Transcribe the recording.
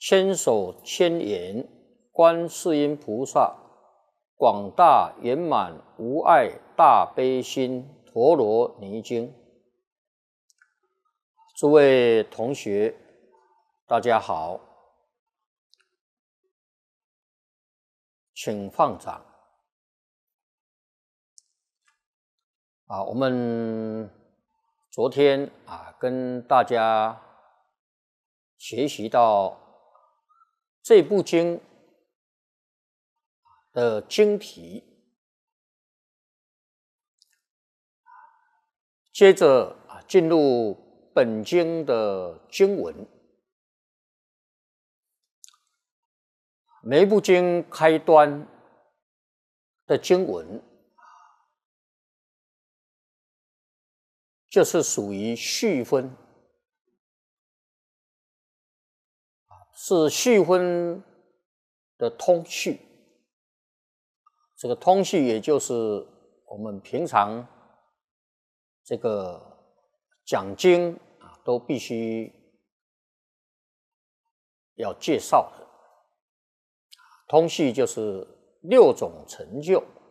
千手千眼观世音菩萨，广大圆满无碍大悲心陀罗尼经。诸位同学，大家好，请放掌。我们昨天跟大家学习到这部经的经题，接着进入本经的经文。每一部经开端的经文就是属于序分，是序分的通序。这个通序也就是我们平常这个讲经都必须要介绍的。通序就是6种成就。